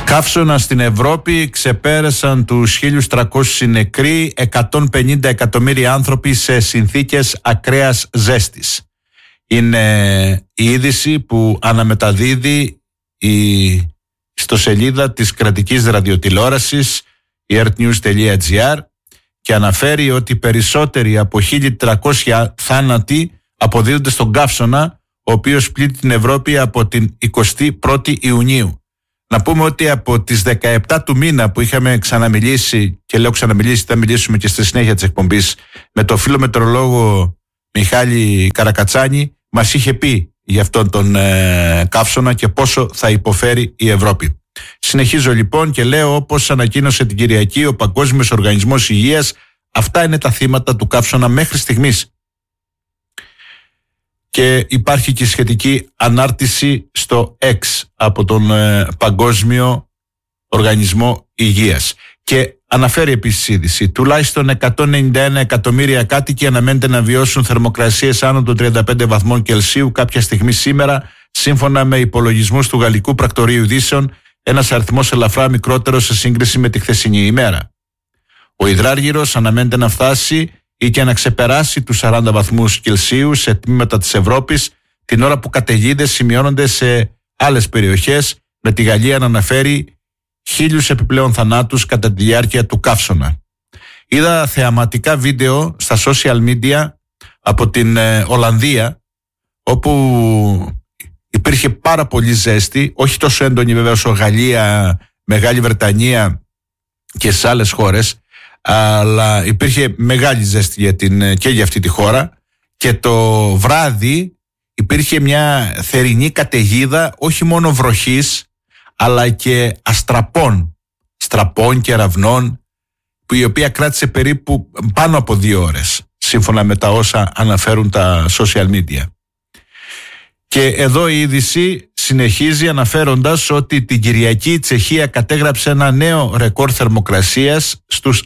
Καύσωνα στην Ευρώπη, ξεπέρασαν τους 1.300 νεκροί, 150 εκατομμύρια άνθρωποι σε συνθήκες ακραίας ζέστης. Είναι η είδηση που αναμεταδίδει η ιστοσελίδα της κρατικής ραδιοτηλεόρασης, η earthnews.gr, και αναφέρει ότι περισσότεροι από 1.300 θάνατοι αποδίδονται στον καύσωνα, ο οποίος πλήττει την Ευρώπη από την 21η Ιουνίου. Να πούμε ότι από τις 17 του μήνα που είχαμε ξαναμιλήσει, και λέω ξαναμιλήσει, θα μιλήσουμε και στη συνέχεια της εκπομπής, με το φίλο μετεωρολόγο Μιχάλη Καρακατσάνη, μας είχε πει για αυτόν τον καύσωνα και πόσο θα υποφέρει η Ευρώπη. Συνεχίζω λοιπόν και λέω, όπως ανακοίνωσε την Κυριακή ο Παγκόσμιος Οργανισμός Υγείας, αυτά είναι τα θύματα του καύσωνα μέχρι στιγμής. Και υπάρχει και σχετική ανάρτηση στο X από τον Παγκόσμιο Οργανισμό Υγείας. Και αναφέρει επίσης η είδηση, τουλάχιστον 191 εκατομμύρια κάτοικοι αναμένεται να βιώσουν θερμοκρασίες άνω των 35 βαθμών Κελσίου κάποια στιγμή σήμερα, σύμφωνα με υπολογισμούς του Γαλλικού Πρακτορείου Ειδήσεων, ένας αριθμός ελαφρά μικρότερος σε σύγκριση με τη χθεσινή ημέρα. Ο υδράργυρος αναμένεται να φτάσει ή και να ξεπεράσει τους 40 βαθμούς Κελσίου σε τμήματα της Ευρώπης, την ώρα που καταιγίδες σημειώνονται σε άλλες περιοχές, με τη Γαλλία να αναφέρει 1.000 επιπλέον θανάτους κατά τη διάρκεια του καύσωνα. Είδα θεαματικά βίντεο στα social media από την Ολλανδία, όπου υπήρχε πάρα πολύ ζέστη, όχι τόσο έντονη βέβαια όσο Γαλλία, Μεγάλη Βρετανία και σε άλλες χώρες, αλλά υπήρχε μεγάλη ζέστη και για αυτή τη χώρα, και το βράδυ υπήρχε μια θερινή καταιγίδα, όχι μόνο βροχής αλλά και στραπών και ραβνών, που η οποία κράτησε περίπου πάνω από 2 ώρες, σύμφωνα με τα όσα αναφέρουν τα social media. Και εδώ η είδηση συνεχίζει αναφέροντας ότι την Κυριακή η Τσεχία κατέγραψε ένα νέο ρεκόρ θερμοκρασίας στους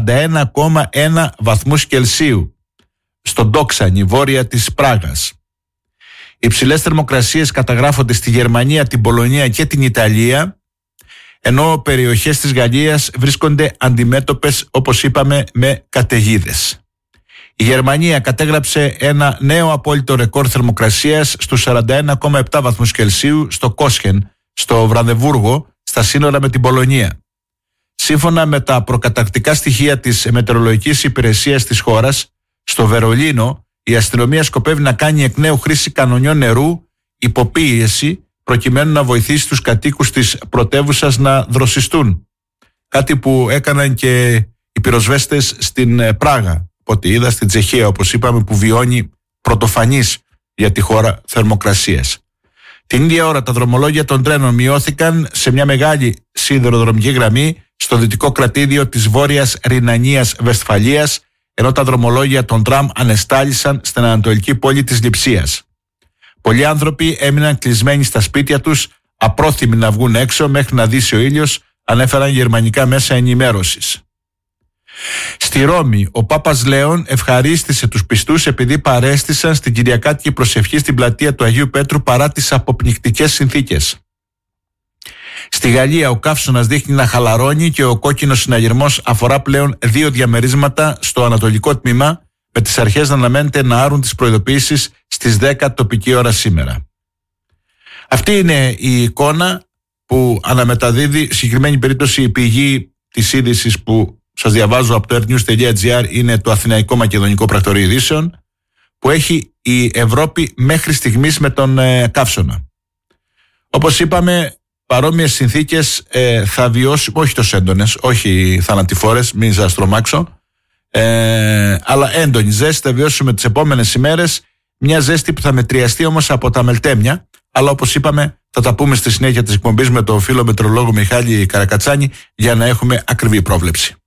41,1 βαθμούς Κελσίου στον Ντόξανη, βόρεια της Πράγας. Οι υψηλές θερμοκρασίες καταγράφονται στη Γερμανία, την Πολωνία και την Ιταλία, ενώ περιοχές της Γαλλίας βρίσκονται αντιμέτωπες, όπως είπαμε, με καταιγίδες. Η Γερμανία κατέγραψε ένα νέο απόλυτο ρεκόρ θερμοκρασίας στους 41,7 βαθμούς Κελσίου στο Κόσχεν, στο Βρανδεβούργο, στα σύνορα με την Πολωνία. Σύμφωνα με τα προκαταρκτικά στοιχεία της μετεωρολογικής υπηρεσίας της χώρας, στο Βερολίνο η αστυνομία σκοπεύει να κάνει εκ νέου χρήση κανονιών νερού υποπίεση, προκειμένου να βοηθήσει τους κατοίκους της πρωτεύουσας να δροσιστούν. Κάτι που έκαναν και οι πυροσβέστες στην Πράγα, ό,τι είδα, στην Τσεχία, όπως είπαμε, που βιώνει πρωτοφανής για τη χώρα θερμοκρασίες. Την ίδια ώρα τα δρομολόγια των τρένων μειώθηκαν σε μια μεγάλη σιδηροδρομική γραμμή στο δυτικό κρατήδιο της Βόρειας Ρινανίας Βεσφαλίας, ενώ τα δρομολόγια των τραμ ανεστάλησαν στην ανατολική πόλη της Λειψίας. Πολλοί άνθρωποι έμειναν κλεισμένοι στα σπίτια τους, απρόθυμοι να βγουν έξω μέχρι να δύσει ο ήλιος, ανέφεραν γερμανικά μέσα ενημέρωσης. Στη Ρώμη, ο Πάπας Λέων ευχαρίστησε τους πιστούς επειδή παρέστησαν στην κυριακάτικη προσευχή στην πλατεία του Αγίου Πέτρου παρά τις αποπνικτικές συνθήκες. Στη Γαλλία, ο καύσωνας δείχνει να χαλαρώνει και ο κόκκινος συναγερμός αφορά πλέον 2 διαμερίσματα στο ανατολικό τμήμα, με τις αρχές να αναμένεται να άρουν τις προειδοποιήσεις στις 10 τοπική ώρα σήμερα. Αυτή είναι η εικόνα που αναμεταδίδει, συγκεκριμένη περίπτωση η πηγή της είδησης που σας διαβάζω από το earthnews.gr είναι το Αθηναϊκό Μακεδονικό Πρακτορείο Ειδήσεων, που έχει η Ευρώπη μέχρι στιγμής με τον καύσωνα. Όπως είπαμε, παρόμοιες συνθήκες θα βιώσουμε, όχι τόσο έντονες, όχι θανατηφόρες, μην σας τρομάξω, αλλά έντονη ζέστη θα βιώσουμε τις επόμενες ημέρες, μια ζέστη που θα μετριαστεί όμως από τα μελτέμια, αλλά όπως είπαμε θα τα πούμε στη συνέχεια της εκπομπής με τον φίλο μετεωρολόγο Μιχάλη Καρακατσάνη για να έχουμε ακριβή πρόβλεψη.